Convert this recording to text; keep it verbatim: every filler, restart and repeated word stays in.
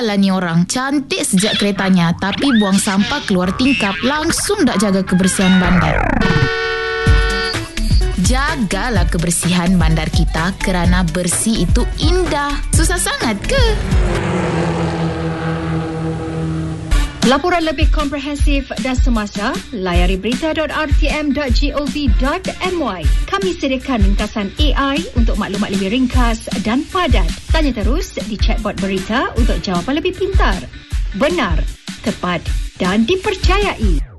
lah ni orang. Cantik sejak keretanya, tapi buang sampah keluar tingkap. Langsung tak jaga kebersihan bandar. Jagalah kebersihan bandar kita kerana bersih itu indah. Susah sangat ke? Laporan lebih komprehensif dan semasa, layari berita dot r t m dot gov dot m y. Kami sediakan ringkasan A I untuk maklumat lebih ringkas dan padat. Tanya terus di chatbot berita untuk jawapan lebih pintar, benar, tepat dan dipercayai.